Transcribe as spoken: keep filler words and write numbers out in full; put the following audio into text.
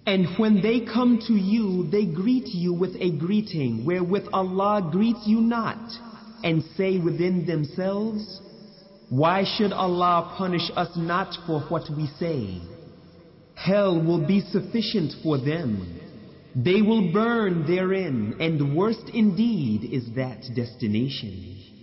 And when they come to you, they greet you with a greeting wherewith Allah greets you not, and say within themselves, why should Allah punish us not for what we say? Hell will be sufficient for them. They will burn therein, and worst indeed is that destination.